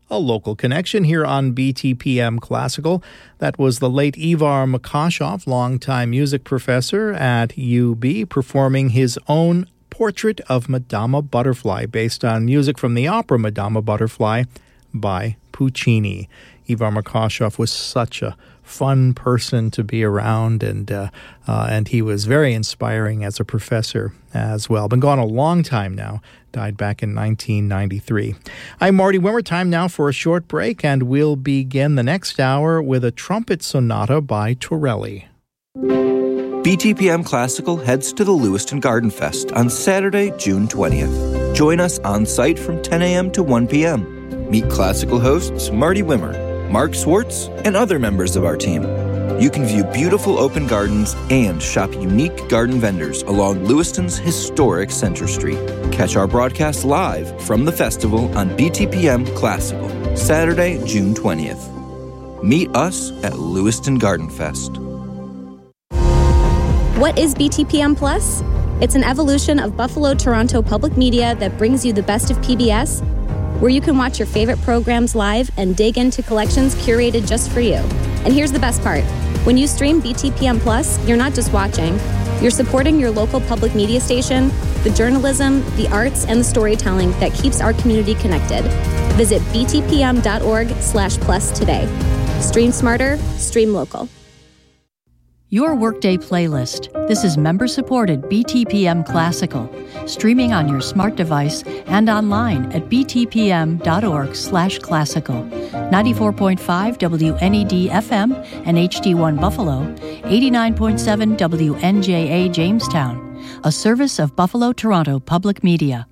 a local connection here on BTPM Classical. That was the late Ivar Makashov, longtime music professor at UB, performing his own portrait of Madama Butterfly based on music from the opera Madama Butterfly by Puccini. Ivar Makashov was such a fun person to be around, and he was very inspiring as a professor as well. Been gone a long time now. Died back in 1993. I'm Marty Wimmer. Time now for a short break, and we'll begin the next hour with a trumpet sonata by Torelli. BTPM Classical heads to the Lewiston Garden Fest on Saturday, June 20th. Join us on site from 10 a.m. to 1 p.m. Meet classical hosts Marty Wimmer, Mark Swartz, and other members of our team. You can view beautiful open gardens and shop unique garden vendors along Lewiston's historic Center Street. Catch our broadcast live from the festival on BTPM Classical, Saturday, June 20th. Meet us at Lewiston Garden Fest. What is BTPM Plus? It's an evolution of Buffalo Toronto Public Media that brings you the best of PBS, where you can watch your favorite programs live and dig into collections curated just for you. And here's the best part. When you stream BTPM Plus, you're not just watching. You're supporting your local public media station, the journalism, the arts, and the storytelling that keeps our community connected. Visit btpm.org/plus today. Stream smarter, stream local. Your Workday playlist. This is member-supported BTPM Classical, streaming on your smart device and online at btpm.org/classical. 94.5 WNED FM and HD1 Buffalo, 89.7 WNJA Jamestown, a service of Buffalo Toronto Public Media.